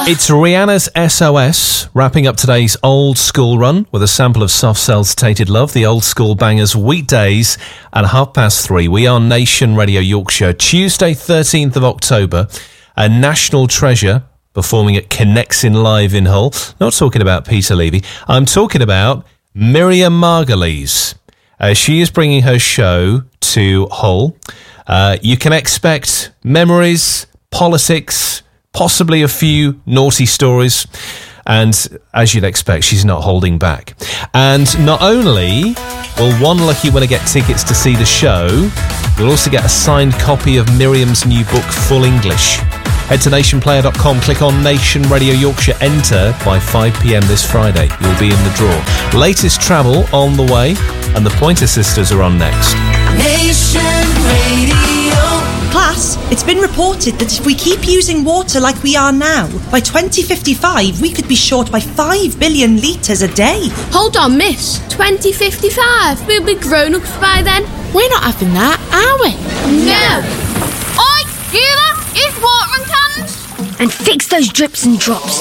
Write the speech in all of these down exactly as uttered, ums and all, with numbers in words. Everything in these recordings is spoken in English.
It's Rihanna's S O S, wrapping up today's old school run with a sample of Soft Cell's Tainted Love, the old school bangers, weekdays at half past three. We are Nation Radio Yorkshire, Tuesday thirteenth of October, a national treasure performing at Connexin Live in Hull. Not talking about Peter Levy, I'm talking about Miriam Margolyes. Uh, she is bringing her show to Hull. Uh, you can expect memories, politics, possibly a few naughty stories, and as you'd expect, she's not holding back. And not only will one lucky winner get tickets to see the show, you'll also get a signed copy of Miriam's new book, Full English. Head to nation player dot com, click on Nation Radio Yorkshire, enter by five p.m. this Friday. You'll be in the draw. Latest travel on the way, and the Pointer Sisters are on next. Nation Radio. Class, it's been reported that if we keep using water like we are now, by twenty fifty-five we could be short by five billion litres a day. Hold on, miss. twenty fifty-five? We'll be grown-ups by then. We're not having that, are we? No. Oi, Sheila, it's watering cans. And fix those drips and drops.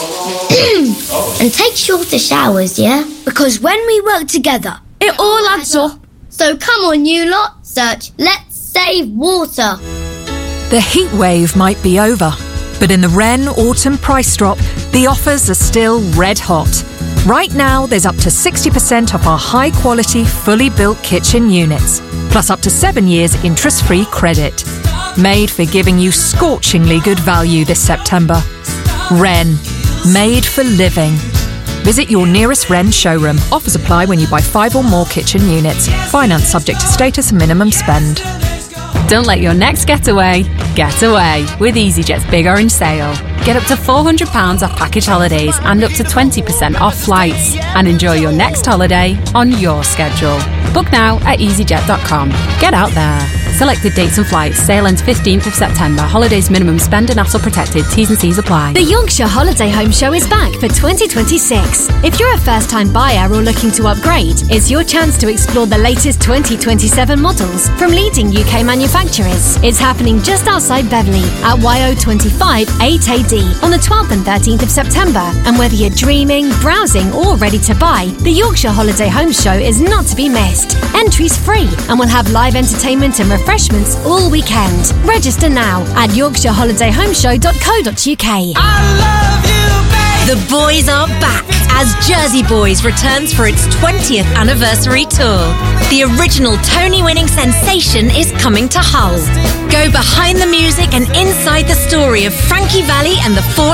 And take shorter showers, yeah? Because when we work together, it all adds up. So come on, you lot, search Let's Save Water. The heat wave might be over, but in the Wren Autumn Price Drop, the offers are still red hot. Right now, there's up to sixty percent off our high-quality, fully built kitchen units, plus up to seven years interest-free credit. Made for giving you scorchingly good value this September. Wren, made for living. Visit your nearest Wren showroom. Offers apply when you buy five or more kitchen units. Finance subject to status and minimum spend. Don't let your next getaway get away with EasyJet's Big Orange Sale. Get up to four hundred pounds off package holidays and up to twenty percent off flights. And enjoy your next holiday on your schedule. Book now at easy jet dot com. Get out there. Selected dates and flights. Sale ends fifteenth of September. Holidays minimum spend and hassle protected. T's and C's apply. The Yorkshire Holiday Home Show is back for twenty twenty-six. If you're a first-time buyer or looking to upgrade, it's your chance to explore the latest twenty twenty-seven models from leading U K manufacturers. It's happening just outside Beverley at Y O twenty-five eight A D on the twelfth and thirteenth of September. And whether you're dreaming, browsing or ready to buy, the Yorkshire Holiday Home Show is not to be missed. Entry's free and we'll have live entertainment and refreshments all weekend. Register now at yorkshire holiday home show dot co dot uk. I love you, babe. The boys are back as Jersey Boys returns for its twentieth anniversary tour. The original Tony-winning sensation is coming to Hull. Go behind the music and inside the story of Frankie Valli and the Four